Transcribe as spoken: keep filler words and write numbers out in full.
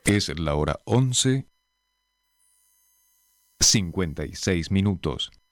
Es la hora once, cincuenta y seis minutos.